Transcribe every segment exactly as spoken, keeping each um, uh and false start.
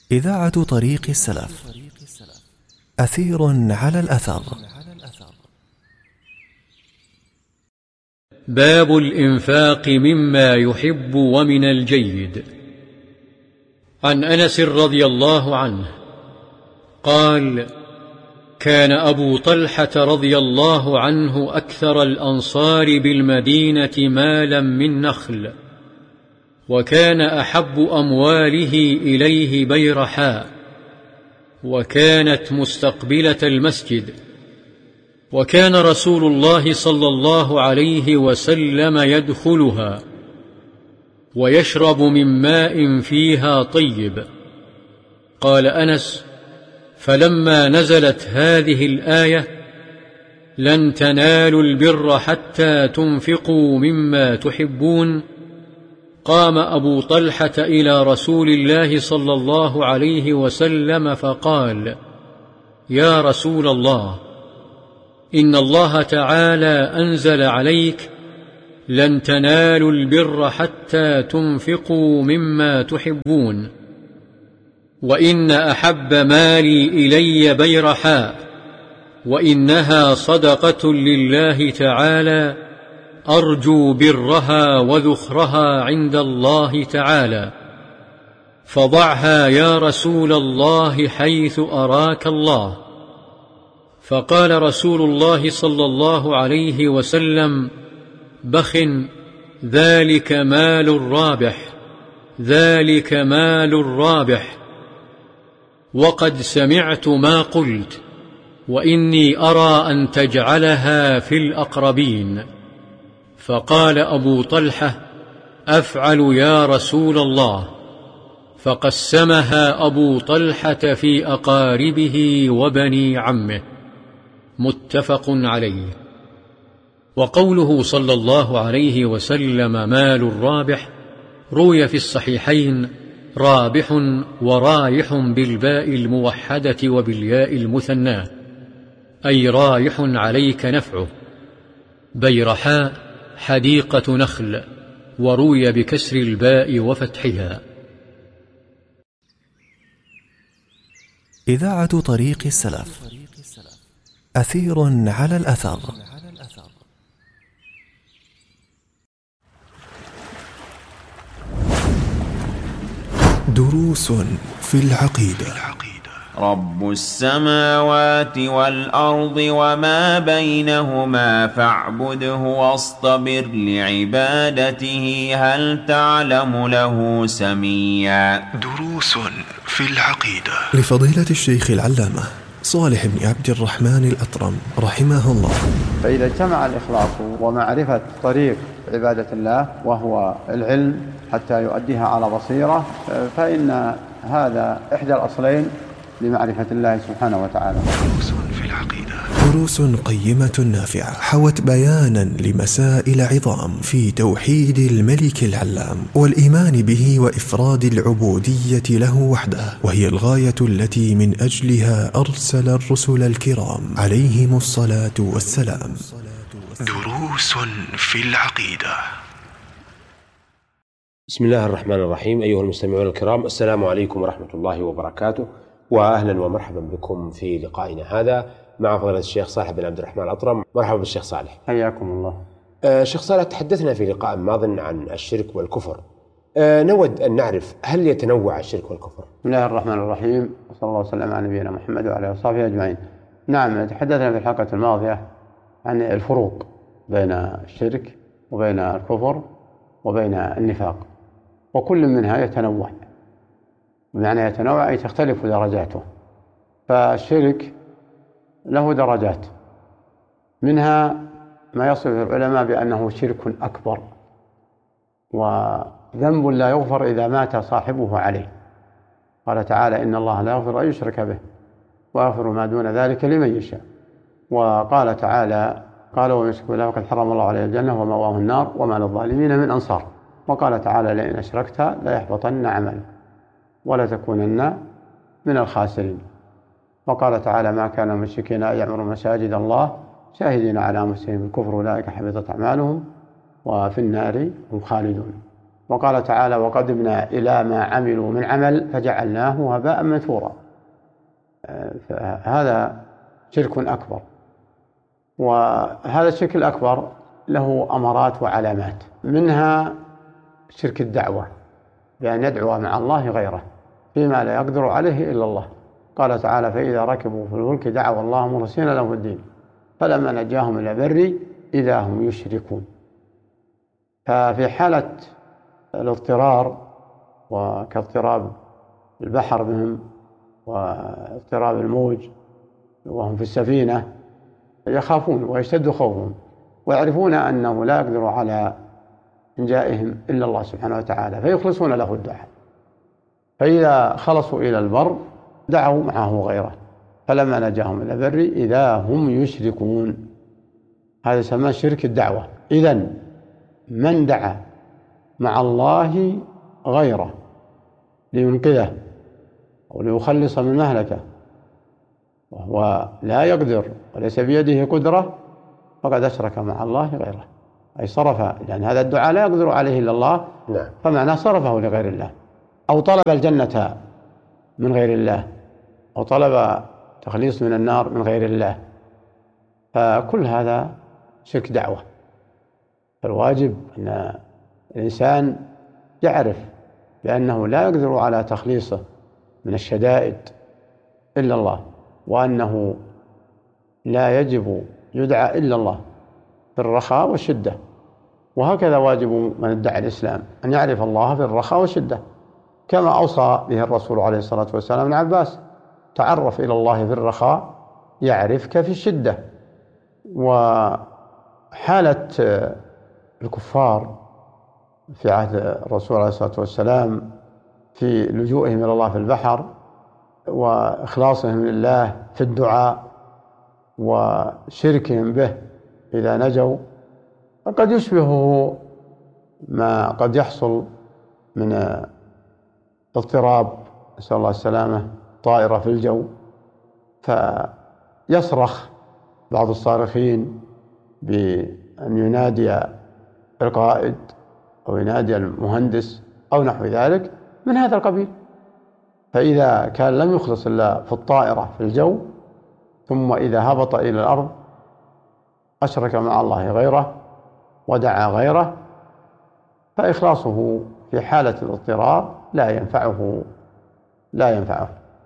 إذاعة طريق السلف. أثير على الأثر. باب الإنفاق مما يحب ومن الجيد. عن أنس رضي الله عنه قال: كان أبو طلحة رضي الله عنه أكثر الأنصار بالمدينة مالا من نخل، وكان أحب أمواله إليه بيرحاء، وكانت مستقبلة المسجد، وكان رسول الله صلى الله عليه وسلم يدخلها ويشرب من ماء فيها طيب. قال أنس: فلما نزلت هذه الآية: لن تنالوا البر حتى تنفقوا مما تحبون، قام أبو طلحة إلى رسول الله صلى الله عليه وسلم فقال: يا رسول الله، إن الله تعالى أنزل عليك: لن تنالوا البر حتى تنفقوا مما تحبون، وإن أحب مالي إلي بيرحاء، وإنها صدقة لله تعالى، أرجو برها وذخرها عند الله تعالى، فضعها يا رسول الله حيث أراك الله. فقال رسول الله صلى الله عليه وسلم: بخ، ذلك مال رابح، ذلك مال رابح. وقد سمعت ما قلت، وإني أرى أن تجعلها في الأقربين. فقال أبو طلحة: أفعل يا رسول الله. فقسمها أبو طلحة في أقاربه وبني عمه. متفق عليه. وقوله صلى الله عليه وسلم مال رابح روي في الصحيحين: رابح ورايح بالباء الموحدة وبالياء المثناة، أي رايح عليك نفعه. بيرحاء حديقة نخل، وروي بكسر الباء وفتحها. إذاعة طريق السلف. أثير على الأثر. دروس في العقيدة. رب السماوات والأرض وما بينهما فاعبده واصطبر لعبادته هل تعلم له سميا. دروس في العقيدة لفضيلة الشيخ العلامة صالح بن عبد الرحمن الأطرم رحمه الله. فإذا اجتمع الإخلاص ومعرفة طريق عبادة الله وهو العلم حتى يؤديها على بصيرة، فإن هذا إحدى الأصلين لمعرفة الله سبحانه وتعالى. دروس في العقيدة. دروس قيمة نافعة حوت بيانا لمسائل عظام في توحيد الملك العلام والإيمان به وإفراد العبودية له وحده، وهي الغاية التي من أجلها أرسل الرسل الكرام عليهم الصلاة والسلام. دروس في العقيدة. بسم الله الرحمن الرحيم. أيها المستمعون الكرام، السلام عليكم ورحمة الله وبركاته، وأهلا ومرحبا بكم في لقائنا هذا مع فضيلة الشيخ صالح بن عبد الرحمن الأطرم. مرحبا بالشيخ صالح. حياكم الله. آه شيخ صالح، تحدثنا في لقاء ماض عن الشرك والكفر. آه نود أن نعرف هل يتنوع الشرك والكفر؟ بسم الله الرحمن الرحيم، وصلى الله وسلم على نبينا محمد وعلى آله وصحبه أجمعين. نعم، تحدثنا في الحلقة الماضية عن الفروق بين الشرك وبين الكفر وبين النفاق، وكل منها يتنوع، بمعنى يتنوع أي تختلف درجاته. فالشرك له درجات، منها ما يصف العلماء بأنه شرك أكبر وذنب لا يغفر إذا مات صاحبه عليه. قال تعالى: إن الله لا يغفر أن يشرك به ويغفر ما دون ذلك لمن يشاء. وقال تعالى: قال ومن يشرك بالله فقد حرم الله عليه الجنة ومأواه النار وما للظالمين من أنصار. وقال تعالى: لئن أشركت ليحبطن عملك ولا تكونن من الخاسرين. وقال تعالى: ما كان المشركين أن يعمروا مساجد الله شاهدين على أنفسهم بالكفر أولئك حبطت أعمالهم وفي النار هم خالدون. وقال تعالى وقدمنا إلى ما عملوا من عمل فجعلناه هباء منثورا. هذا شرك أكبر، وهذا الشرك الأكبر له أمارات وعلامات، منها شرك الدعوة بأن يدعو مع الله غيره فيما لا يقدر عليه إلا الله. قال تعالى فإذا ركبوا في الفلك دعوا الله مخلصين له الدين فلما نجاهم إلى البر إذا هم يشركون. ففي حالة الاضطرار وكاضطراب البحر بهم واضطراب الموج وهم في السفينة يخافون ويشتد خوفهم ويعرفون أنه لا يقدر على إنجائهم إلا الله سبحانه وتعالى فيخلصون له الدعاء. فإذا خلصوا إلى البر دعوا معه غيره فلما نجاهم إلى البر إذا هم يشركون. هذا يسمى شرك الدعوة. إذن من دعا مع الله غيره لينقذه أو ليخلص من مهلكه وهو لا يقدر وليس بيده قدرة فقد أشرك مع الله غيره، أي صرف، لأن هذا الدعاء لا يقدر عليه إلا الله فمعناه صرفه لغير الله، أو طلب الجنة من غير الله، أو طلب تخليص من النار من غير الله، فكل هذا شرك دعوة. فالواجب أن الإنسان يعرف بأنه لا يقدر على تخليصه من الشدائد إلا الله، وأنه لا يجب يدعى إلا الله في الرخاء والشدة. وهكذا واجب من ادعى الإسلام أن يعرف الله في الرخاء والشدة، كما أوصى به الرسول عليه الصلاة والسلام ابن عباس: تعرف إلى الله في الرخاء يعرفك في الشدة. وحالة الكفار في عهد الرسول عليه الصلاة والسلام في لجوئهم إلى الله في البحر وإخلاصهم لله في الدعاء وشركهم به إذا نجوا قد يشبهه ما قد يحصل من اضطراب، نسأل الله السلامة، طائرة في الجو فيصرخ بعض الصارخين بأن ينادي القائد أو ينادي المهندس أو نحو ذلك من هذا القبيل. فإذا كان لم يخلص إلا في الطائرة في الجو ثم إذا هبط إلى الأرض أشرك مع الله غيره ودعا غيره فإخلاصه في حالة الاضطرار لا ينفعه لا ينفعه.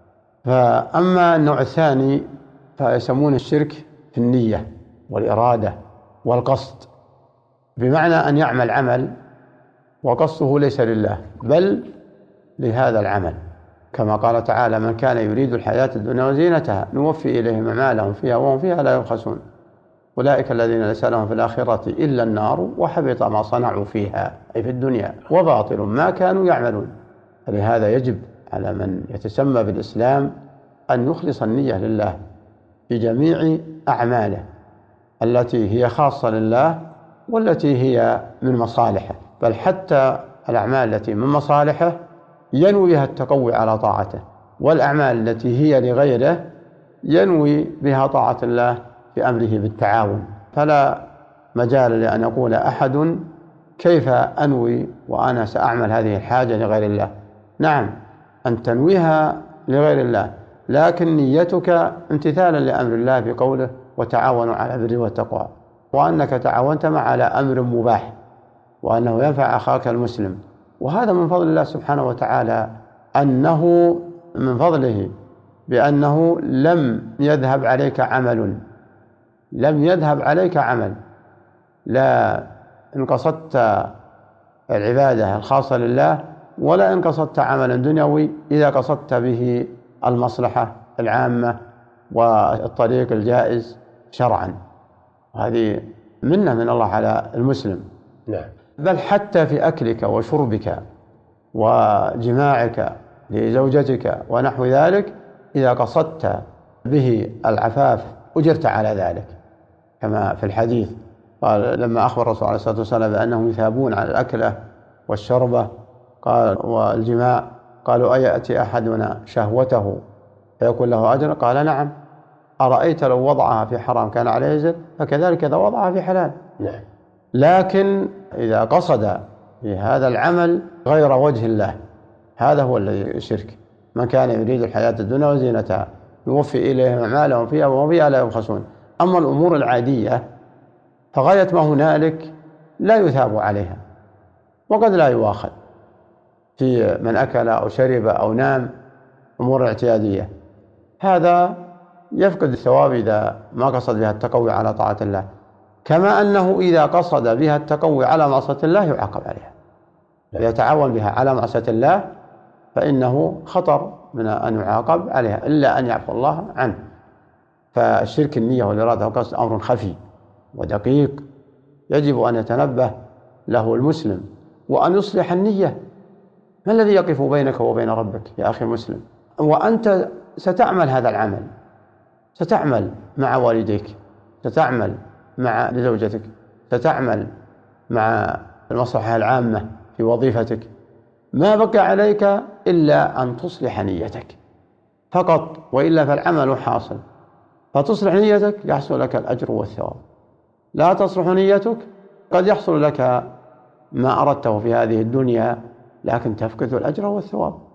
فأما النوع الثاني فيسمون الشرك في النية والإرادة والقصد، بمعنى أن يعمل عمل وقصده ليس لله بل لهذا العمل، كما قال تعالى: من كان يريد الحياة الدنيا وزينتها نوفي إليهم أعمالهم فيها وهم فيها لا يبخسون أولئك الذين ليس لهم في الآخرة إلا النار وحبط ما صنعوا فيها أي في الدنيا وباطل ما كانوا يعملون. فلهذا يجب على من يتسمى بالإسلام أن يخلص النية لله في جميع أعماله التي هي خاصة لله والتي هي من مصالحه، بل حتى الأعمال التي من مصالحه ينوي بها التقوي على طاعته، والأعمال التي هي لغيره ينوي بها طاعة الله في أمره بالتعاون. فلا مجال لأن يقول أحد كيف أنوي وأنا سأعمل هذه الحاجة لغير الله. نعم، أن تنويها لغير الله، لكن نيتك امتثالا لأمر الله بقوله: وتعاونوا على البر والتقوى، وأنك تعاونت مع على أمر مباح وأنه ينفع أخاك المسلم. وهذا من فضل الله سبحانه وتعالى، أنه من فضله بأنه لم يذهب عليك عمل لم يذهب عليك عمل لا إن قصدت العبادة الخاصة لله ولا إن قصدت عملا دنيوي إذا قصدت به المصلحة العامة والطريق الجائز شرعا. هذه منة من الله على المسلم. نعم. بل حتى في أكلك وشربك وجماعك لزوجتك ونحو ذلك إذا قصدت به العفاف أجرت على ذلك، كما في الحديث قال لما أخبر الرسول عليه الصلاة والسلام بأنهم يثابون على الأكلة والشربة قال والجماع، قالوا: أيأتي أحدنا شهوته فيكون له أجر؟ قال: نعم. أرأيت لو وضعها في حرام كان عليه أجر؟ فكذلك إذا وضعها في حلال. نعم. لكن إذا قصد في هذا العمل غير وجه الله، هذا هو الشرك. من كان يريد الحياة الدنيا وزينتها يوفي إليهم أعمالهم فيها وهم فيها لا يبخسون. أما الأمور العادية فغاية ما هنالك لا يثاب عليها، وقد لا يؤاخذ في من أكل أو شرب أو نام، أمور اعتيادية، هذا يفقد الثواب إذا ما قصد بها التقوي على طاعة الله، كما أنه إذا قصد بها التقوي على معصية الله يعاقب عليها. إذا تعاون بها على معصية الله فإنه خطر من أن يعاقب عليها، إلا أن يعفو الله عنه. فالشرك النية والإرادة والقصد أمر خفي ودقيق يجب أن يتنبه له المسلم وأن يصلح النية. ما الذي يقف بينك وبين ربك يا أخي المسلم؟ وأنت ستعمل هذا العمل، ستعمل مع والديك، ستعمل مع زوجتك، ستعمل مع المصلحة العامة في وظيفتك، ما بقى عليك إلا أن تصلح نيتك فقط، وإلا فالعمل حاصل. فتصلح نيتك يحصل لك الأجر والثواب، لا تصلح نيتك قد يحصل لك ما أردته في هذه الدنيا لكن تفقد الأجر والثواب.